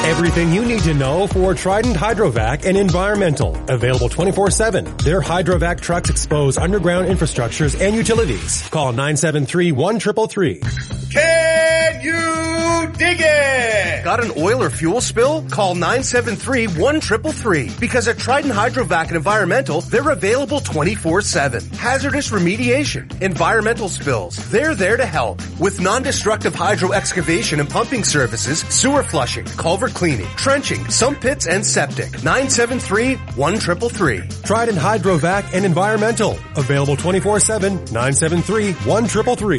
Everything you need to know for Trident Hydrovac and Environmental. Available 24/7. Their Hydrovac trucks expose underground infrastructures and utilities. Call 973-1333. Can you dig it? Got an oil or fuel spill? Call 973-1333. Because at Trident Hydrovac and Environmental, they're available 24/7. Hazardous remediation, environmental spills, they're there to help. With non-destructive hydro excavation and pumping services, sewer flushing, culvert cleaning, trenching, sump pits, and septic. 973-1333. Trident Hydrovac and Environmental. Available 24/7. 973-1333.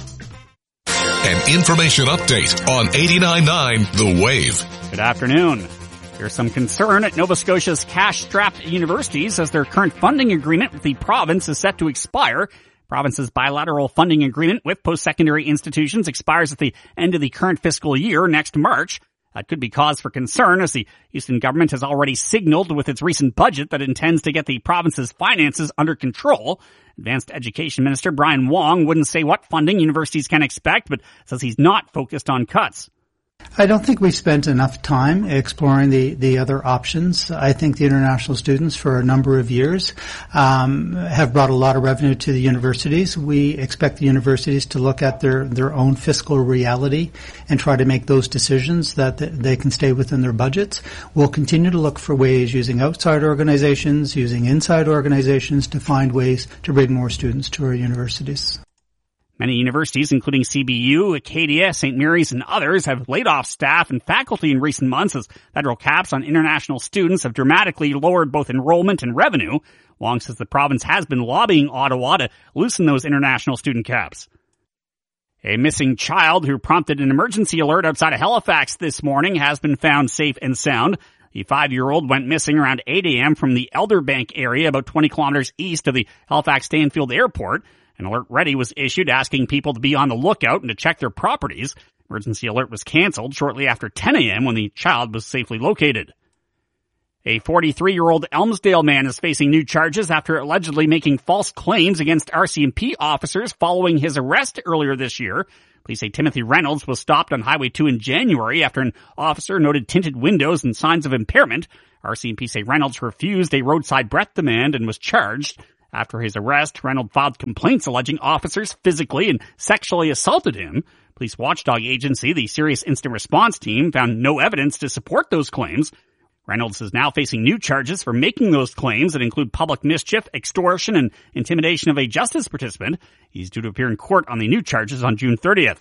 An information update on 89.9 The Wave. Good afternoon. There's some concern at Nova Scotia's cash-strapped universities as their current funding agreement with the province is set to expire. Province's bilateral funding agreement with post-secondary institutions expires at the end of the current fiscal year next March. That could be cause for concern as the Houston government has already signaled with its recent budget that it intends to get the province's finances under control. Advanced Education Minister Brian Wong wouldn't say what funding universities can expect, but says he's not focused on cuts. I don't think we spent enough time exploring the other options. I think the international students for a number of years have brought a lot of revenue to the universities. We expect the universities to look at their own fiscal reality and try to make those decisions that they can stay within their budgets. We'll continue to look for ways using outside organizations, using inside organizations to find ways to bring more students to our universities. Many universities, including CBU, Acadia, St. Mary's, and others, have laid off staff and faculty in recent months as federal caps on international students have dramatically lowered both enrollment and revenue. Wong says the province has been lobbying Ottawa to loosen those international student caps. A missing child who prompted an emergency alert outside of Halifax this morning has been found safe and sound. The 5-year-old went missing around 8 a.m. from the Elderbank area, about 20 kilometers east of the Halifax-Stanfield Airport. An alert ready was issued asking people to be on the lookout and to check their properties. Emergency alert was canceled shortly after 10 a.m. when the child was safely located. A 43-year-old Elmsdale man is facing new charges after allegedly making false claims against RCMP officers following his arrest earlier this year. Police say Timothy Reynolds was stopped on Highway 2 in January after an officer noted tinted windows and signs of impairment. RCMP say Reynolds refused a roadside breath demand and was charged. After his arrest, Reynolds filed complaints alleging officers physically and sexually assaulted him. Police watchdog agency, the Serious Incident Response Team, found no evidence to support those claims. Reynolds is now facing new charges for making those claims that include public mischief, extortion, and intimidation of a justice participant. He's due to appear in court on the new charges on June 30th.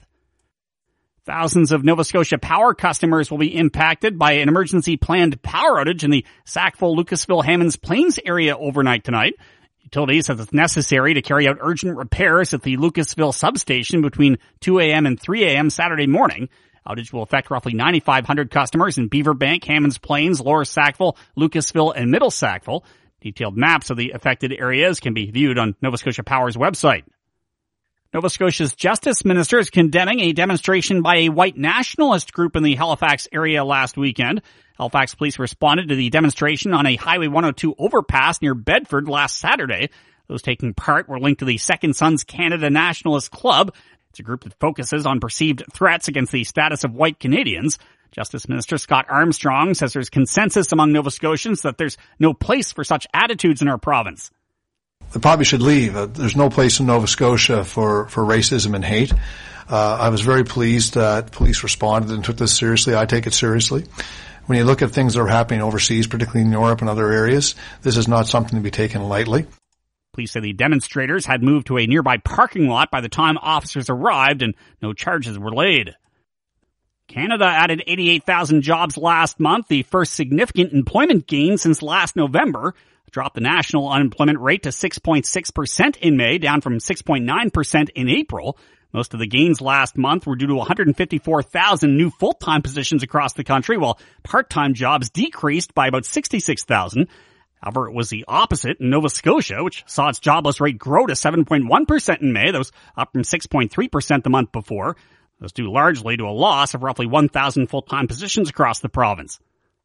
Thousands of Nova Scotia Power customers will be impacted by an emergency planned power outage in the Sackville, Lucasville, Hammonds Plains area overnight tonight. Utilities says it's necessary to carry out urgent repairs at the Lucasville substation between 2 a.m. and 3 a.m. Saturday morning. Outage will affect roughly 9,500 customers in Beaverbank, Hammonds Plains, Lower Sackville, Lucasville, and Middle Sackville. Detailed maps of the affected areas can be viewed on Nova Scotia Power's website. Nova Scotia's Justice Minister is condemning a demonstration by a white nationalist group in the Halifax area last weekend. Halifax police responded to the demonstration on a Highway 102 overpass near Bedford last Saturday. Those taking part were linked to the Second Sons Canada Nationalist Club. It's a group that focuses on perceived threats against the status of white Canadians. Justice Minister Scott Armstrong says there's consensus among Nova Scotians that there's no place for such attitudes in our province. They probably should leave. There's no place in Nova Scotia for racism and hate. I was very pleased that police responded and took this seriously. I take it seriously. When you look at things that are happening overseas, particularly in Europe and other areas, this is not something to be taken lightly. Police say the demonstrators had moved to a nearby parking lot by the time officers arrived and no charges were laid. Canada added 88,000 jobs last month, the first significant employment gain since last November. Dropped the national unemployment rate to 6.6% in May, down from 6.9% in April. Most of the gains last month were due to 154,000 new full-time positions across the country, while part-time jobs decreased by about 66,000. However, it was the opposite in Nova Scotia, which saw its jobless rate grow to 7.1% in May. That was up from 6.3% the month before. That was due largely to a loss of roughly 1,000 full-time positions across the province.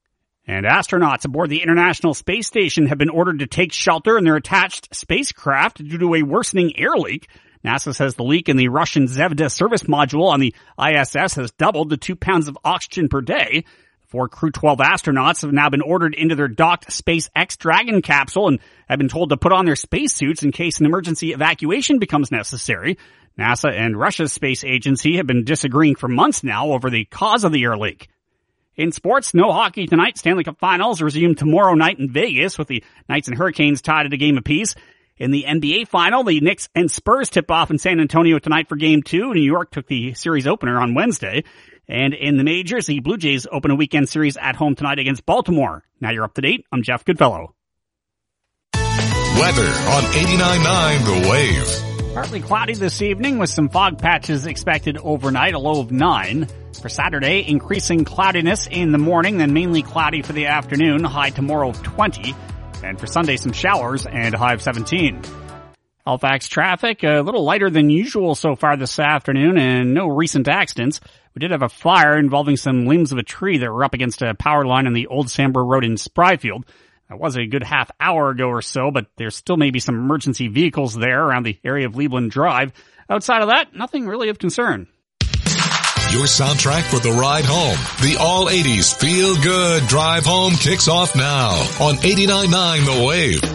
And astronauts aboard the International Space Station have been ordered to take shelter in their attached spacecraft due to a worsening air leak. NASA says the leak in the Russian Zvezda service module on the ISS has doubled to 2 pounds of oxygen per day. The 4 Crew 12 astronauts have now been ordered into their docked SpaceX Dragon capsule and have been told to put on their spacesuits in case an emergency evacuation becomes necessary. NASA and Russia's space agency have been disagreeing for months now over the cause of the air leak. In sports, no hockey tonight. Stanley Cup Finals resume tomorrow night in Vegas with the Knights and Hurricanes tied at a game apiece. In the NBA Final, the Knicks and Spurs tip off in San Antonio tonight for Game 2. New York took the series opener on Wednesday. And in the majors, the Blue Jays open a weekend series at home tonight against Baltimore. Now you're up to date. I'm Jeff Goodfellow. Weather on 89.9 The Wave. Partly cloudy this evening with some fog patches expected overnight, a low of 9. For Saturday, increasing cloudiness in the morning, then mainly cloudy for the afternoon, high tomorrow of 20. And for Sunday, some showers and a high of 17. Halifax traffic, a little lighter than usual so far this afternoon and no recent accidents. We did have a fire involving some limbs of a tree that were up against a power line on the Old Sambor Road in Spryfield. That was a good half hour ago or so, but there still may be some emergency vehicles there around the area of Leibland Drive. Outside of that, nothing really of concern. Your soundtrack for the ride home. The All 80s Feel Good Drive Home kicks off now on 89.9 The Wave.